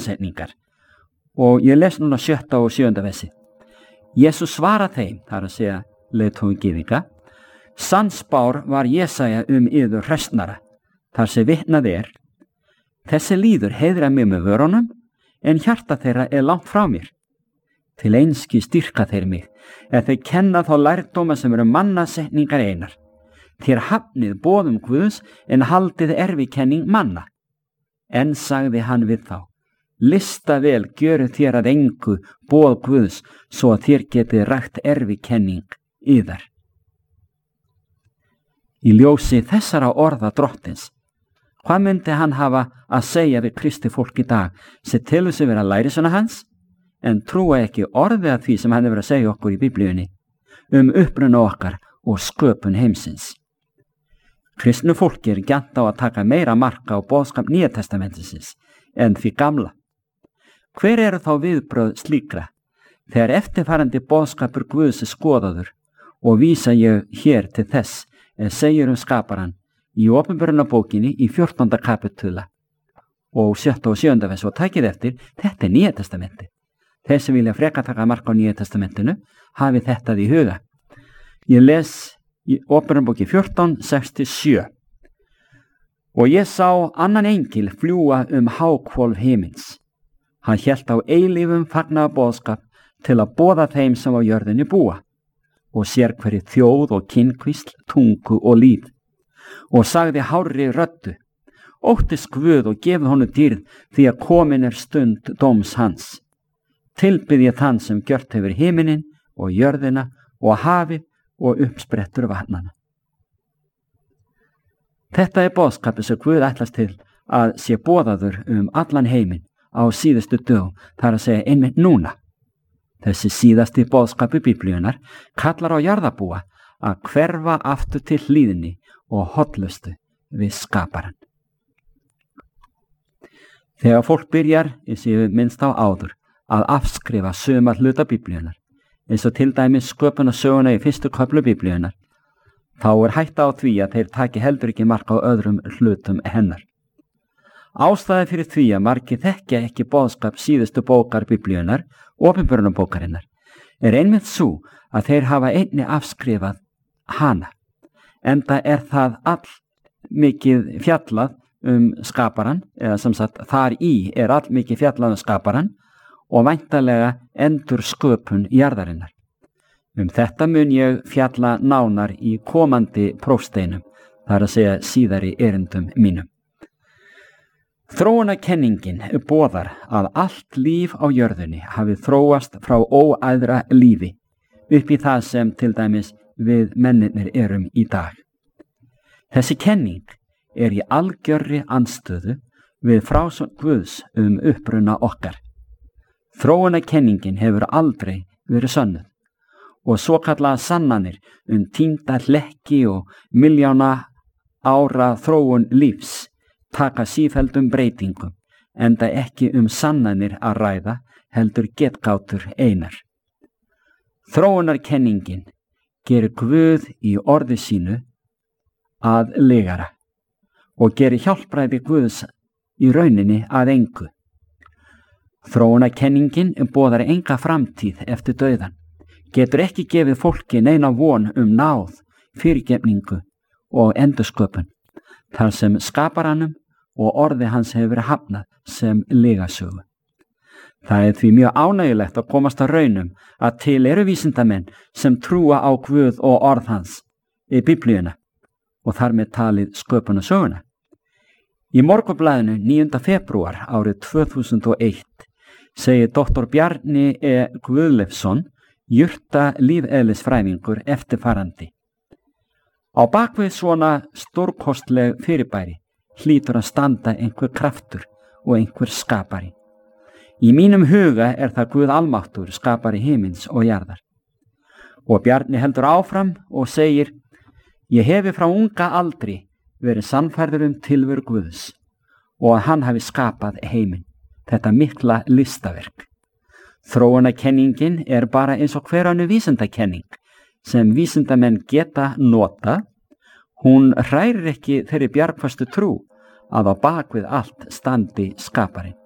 mannasetningar. Og ég les núna 7. og 7. versi. Jesús svara þeim, þar að segja leiðtogi gyðinga, sannspár var Jesaja yður hræstnara, þar sem vitnað þessi líður heiðra mig með vörunum, en hjarta þeirra langt frá mér. Til einski styrka þeir mig, þeir kenna þá lærdóma sem eru mannasetningar einar. Þér hafnið boðum Guðs, en haldið erfikenning manna. En sagði hann við þá, lista vel, gjöru þér að engu boð Guðs, svo að þér getið rækt erfikenning yðar. Í ljósi þessara orða drottins, hvað myndi hann hafa að segja við Kristi fólk í dag sem telur sig vera lærisveina hans, en trúa ekki orðið að því sem hann hefur að segja okkur í Biblíunni uppruna okkar og sköpun heimsins. Kristnu fólki gjarnt á að taka meira marka á boðskap Nýja testamentisins en því gamla. Hver eru þá viðbrögð slíkra þegar eftirfarandi boðskapur Guðs skoðaður, og vísa ég hér til þess segir skaparan í Opinberunarbókinni í 14. kapitula og 7. og 7. vers, og takið eftir, þetta Nýja testamenti. Þeir sem vilja freka taka marka á Nýja testamentinu hafi þetta í huga. Ég les í Opinberunarbóki 14, 6-7. Og ég sá annan engil fljúga háhvolf himins. Hann hélt á eilífum fagnaðarboðskap til að boða þeim sem á jörðinni búa, og sér hverri þjóð og kynkvísl, tungu og líf, og sagði hárri röddu, óttist Guð og gefið honum dýrð, því að komin stund dóms hans. Tilbið ég þann sem gjört hefur himinin og jörðina og hafið og uppsprettur vatnana. Þetta boðskapið sem Guð ætlast til að sé boðaður allan heiminn á síðustu dögum, þar að segja einmitt núna. Þessi síðasti boðskapi Biblíunar kallar á jarðarbúa að hverfa aftur til hlýðni og hollustu við skaparan. Þegar fólk byrjar, eins og ég minnst á áður, að afskrifa suma hluta Biblíunar, eins og til dæmis sköpunarsöguna í 1. köflu Biblíunar, þá hætta á því að þeir taki heldur ekki mark á öðrum hlutum hennar. Ástæði fyrir því að margir þekkja ekki boðskap síðustu bókar Biblíunar, Opinberunarbókarinnar, einmitt svo að þeir hafa einnig afskrifað hana, enda það all mikið fjallað skaparan, eða sem sagt þar í all mikið fjallað skaparan og væntanlega endur sköpun jarðarinnar. Þetta mun ég fjalla nánar í komandi prófsteinum, þar að segja síðari erindum mínum. Þróunarkenningin boðar að allt líf á jörðinni hafi þróast frá óæðra lífi upp í það sem til dæmis við mennirnir erum í dag. Þessi kenning í algjörri andstöðu við frásögn Guðs uppruna okkar. Þróunarkenningin hefur aldrei verið sönnuð, og svokallaðar sannanir týnda hlekki og milljóna ára þróun lífs taka sífelldum breytingum, enda ekki sannanir að ræða, heldur getgátur einar. Þróunarkenningin gerir Guð í orði sínu að legara og gerir hjálpræði Guðs í rauninni að engu. Þróunarkenningin boðar enga framtíð eftir dauðan, getur ekki gefið fólki neina von náð, fyrirgefningu og endursköpun, þar sem skaparanum og orði hans hefur verið hafnað sem lygasögu. Það því mjög ánægjulegt að komast að raunum að til eru vísindamenn sem trúa á Guð og orð hans í Biblíuna, og þar með talið sköpunarsöguna. Í Morgunblaðinu 9. febrúar árið 2001 segir doktor Bjarni Guðleifsson, jurta lífeðlisfræðingur, eftirfarandi: Á bakvið svona stórkostleg fyrirbæri hlýtur að standa einhver kraftur og einhver skapari. Í mínum huga það Guð almáttur, skapari himins og jarðar. Og Bjarni heldur áfram og segir: Ég hefi frá unga aldri verið sannfærður tilveru Guðs og að hann hafi skapað heiminn, þetta mikla listaverk. Þróunarkenningin bara eins og hver önnur vísindakenning sem vísindamenn geta nota. Hún hrærir ekki þeirri bjargföstu trú að á bakvið allt standi skaparinn.